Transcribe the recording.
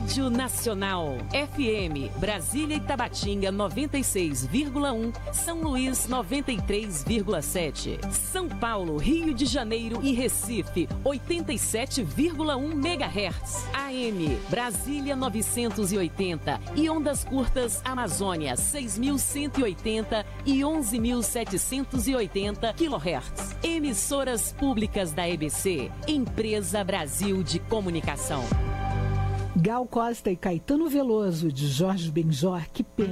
Rádio Nacional. FM, Brasília e Tabatinga 96,1. São Luís 93,7. São Paulo, Rio de Janeiro e Recife 87,1 MHz. AM, Brasília 980 e ondas curtas Amazônia 6.180 e 11.780 kHz. Emissoras públicas da EBC, Empresa Brasil de Comunicação. Gal Costa e Caetano Veloso, de Jorge Benjor, que pena.